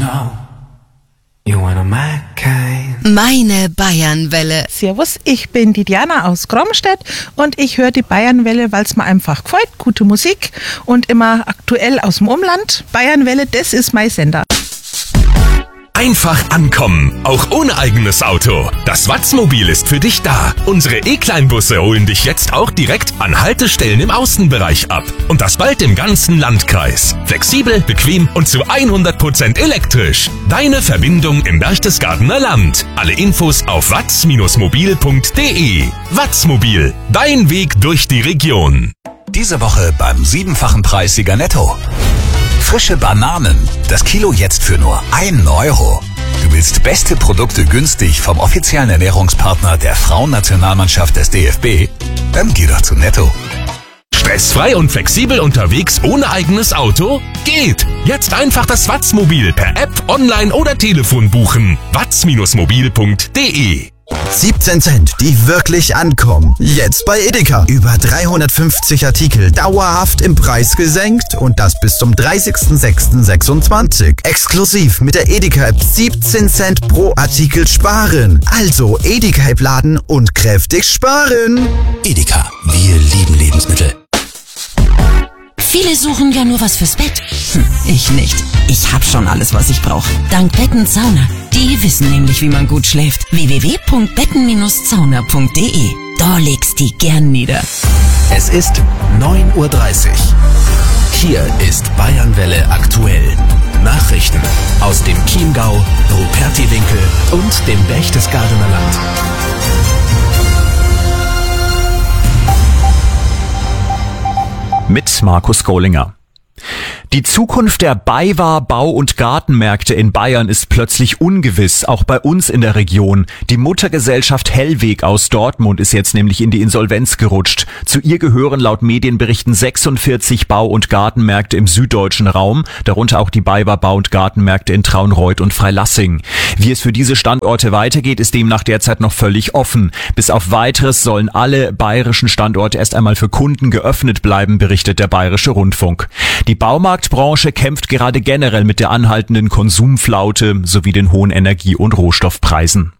know you wanna my kind. Meine Bayernwelle. Servus, ich bin die Diana aus Gromstedt und ich höre die Bayernwelle, weil es mir einfach gefällt. Gute Musik und immer aktuell aus dem Umland. Bayernwelle, das ist mein Sender. Einfach ankommen, auch ohne eigenes Auto. Das Watzmobil ist für dich da. Unsere E-Kleinbusse holen dich jetzt auch direkt an Haltestellen im Außenbereich ab. Und das bald im ganzen Landkreis. Flexibel, bequem und zu 100% elektrisch. Deine Verbindung im Berchtesgadener Land. Alle Infos auf watz-mobil.de. Watzmobil, dein Weg durch die Region. Diese Woche beim 7-fachen Preissieger Netto. Frische Bananen. Das Kilo jetzt für nur 1 Euro. Du willst beste Produkte günstig vom offiziellen Ernährungspartner der Frauennationalmannschaft des DFB? Dann geh doch zu Netto. Stressfrei und flexibel unterwegs ohne eigenes Auto? Geht! Jetzt einfach das Watzmobil per App, online oder Telefon buchen. watz-mobil.de. 17 Cent, die wirklich ankommen. Jetzt bei Edeka. Über 350 Artikel dauerhaft im Preis gesenkt und das bis zum 30.06.26. Exklusiv mit der Edeka-App 17 Cent pro Artikel sparen. Also Edeka-App laden und kräftig sparen. Edeka, wir lieben Lebensmittel. Viele suchen ja nur was fürs Bett. Ich nicht. Ich hab schon alles, was ich brauche. Dank Betten-Sauna. Die wissen nämlich, wie man gut schläft. www.betten-zauner.de. Da legst die gern nieder. Es ist 9:30 Uhr. Hier ist Bayernwelle aktuell. Nachrichten aus dem Chiemgau, Rupertiwinkel und dem Berchtesgadener Land. Mit Markus Gollinger. Die Zukunft der BayWa Bau- und Gartenmärkte in Bayern ist plötzlich ungewiss, auch bei uns in der Region. Die Muttergesellschaft Hellweg aus Dortmund ist jetzt nämlich in die Insolvenz gerutscht. Zu ihr gehören laut Medienberichten 46 Bau- und Gartenmärkte im süddeutschen Raum, darunter auch die BayWa Bau- und Gartenmärkte in Traunreut und Freilassing. Wie es für diese Standorte weitergeht, ist demnach derzeit noch völlig offen. Bis auf Weiteres sollen alle bayerischen Standorte erst einmal für Kunden geöffnet bleiben, berichtet der Bayerische Rundfunk. Die Baumarktbranche kämpft gerade generell mit der anhaltenden Konsumflaute sowie den hohen Energie- und Rohstoffpreisen.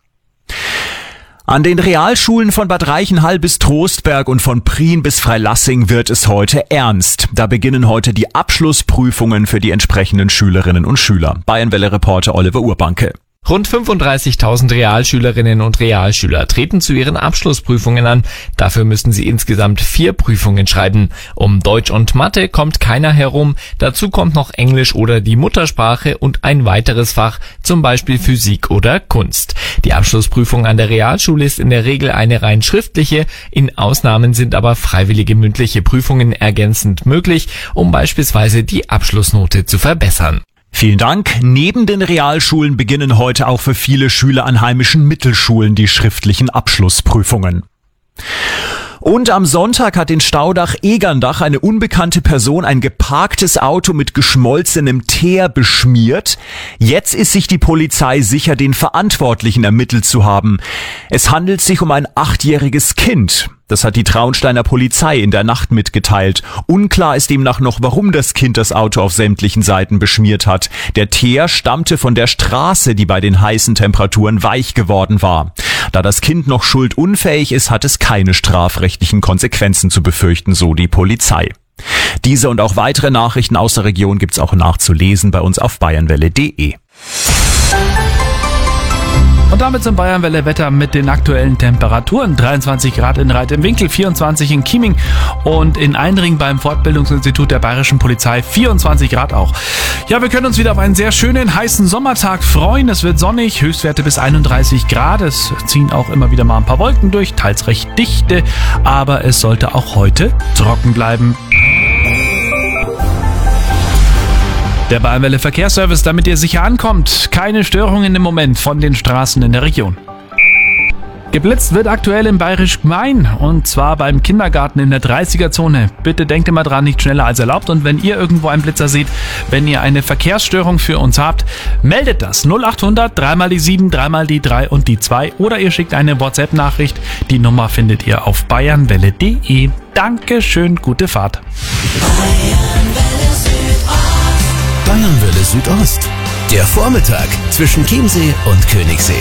An den Realschulen von Bad Reichenhall bis Trostberg und von Prien bis Freilassing wird es heute ernst. Da beginnen heute die Abschlussprüfungen für die entsprechenden Schülerinnen und Schüler. Bayernwelle-Reporter Oliver Urbanke. Rund 35.000 Realschülerinnen und Realschüler treten zu ihren Abschlussprüfungen an. Dafür müssen sie insgesamt 4 Prüfungen schreiben. Um Deutsch und Mathe kommt keiner herum. Dazu kommt noch Englisch oder die Muttersprache und ein weiteres Fach, zum Beispiel Physik oder Kunst. Die Abschlussprüfung an der Realschule ist in der Regel eine rein schriftliche. In Ausnahmen sind aber freiwillige mündliche Prüfungen ergänzend möglich, um beispielsweise die Abschlussnote zu verbessern. Vielen Dank. Neben den Realschulen beginnen heute auch für viele Schüler an heimischen Mittelschulen die schriftlichen Abschlussprüfungen. Und am Sonntag hat in Staudach-Egerndach eine unbekannte Person ein geparktes Auto mit geschmolzenem Teer beschmiert. Jetzt ist sich die Polizei sicher, den Verantwortlichen ermittelt zu haben. Es handelt sich um ein 8-jähriges Kind. Das hat die Traunsteiner Polizei in der Nacht mitgeteilt. Unklar ist demnach noch, warum das Kind das Auto auf sämtlichen Seiten beschmiert hat. Der Teer stammte von der Straße, die bei den heißen Temperaturen weich geworden war. Da das Kind noch schuldunfähig ist, hat es keine strafrechtlichen Konsequenzen zu befürchten, so die Polizei. Diese und auch weitere Nachrichten aus der Region gibt's auch nachzulesen bei uns auf bayernwelle.de. Und damit zum Bayernwelle-Wetter mit den aktuellen Temperaturen. 23 Grad in Reit im Winkel, 24 in Chieming und in Einring beim Fortbildungsinstitut der Bayerischen Polizei 24 Grad auch. Ja, wir können uns wieder auf einen sehr schönen, heißen Sommertag freuen. Es wird sonnig, Höchstwerte bis 31 Grad. Es ziehen auch immer wieder mal ein paar Wolken durch, teils recht dichte, aber es sollte auch heute trocken bleiben. Der Bayernwelle Verkehrsservice, damit ihr sicher ankommt. Keine Störungen im Moment von den Straßen in der Region. Geblitzt wird aktuell im Bayerisch Gmain und zwar beim Kindergarten in der 30er-Zone. Bitte denkt immer dran, nicht schneller als erlaubt, und wenn ihr irgendwo einen Blitzer seht, wenn ihr eine Verkehrsstörung für uns habt, meldet das 0800 3 die 7, 3 die 3 und die 2 oder ihr schickt eine WhatsApp-Nachricht. Die Nummer findet ihr auf bayernwelle.de. Dankeschön, gute Fahrt. Bayernwelle Südost. Der Vormittag zwischen Chiemsee und Königssee.